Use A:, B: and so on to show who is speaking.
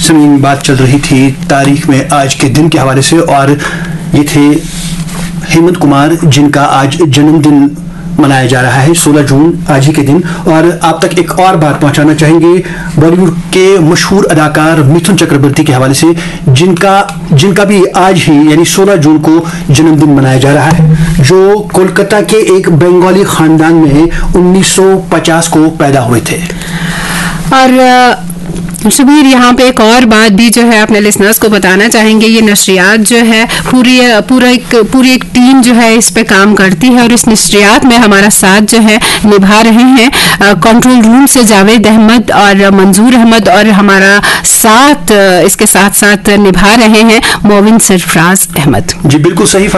A: ज़मीन बात चल रही थी तारीख में आज के दिन के हवाले से, और ये थे हेमंत कुमार जिनका आज जन्मदिन मनाया जा रहा है 16 जून आज ही के दिन। और आप तक एक और बात पहुंचाना चाहेंगे बॉलीवुड के मशहूर अदाकार मिथुन चक्रवर्ती के हवाले से, जिनका भी आज ही यानी 16 जून को जन्मदिन मनाया जा रहा है, जो कोलकाता के एक बंगाली खानदान में 1950 को पैदा हुए थे।
B: और शबीर, यहाँ पे एक और बात भी जो है अपने लिसनर्स को बताना चाहेंगे। ये नशरियात जो है पूरी एक टीम जो है इस पे काम करती है, और इस नशरियात में हमारा साथ जो है निभा रहे हैं कंट्रोल रूम से जावेद अहमद और मंजूर अहमद, और हमारा साथ इसके साथ साथ निभा रहे हैं मोविन सरफराज अहमद।
A: जी बिल्कुल सही।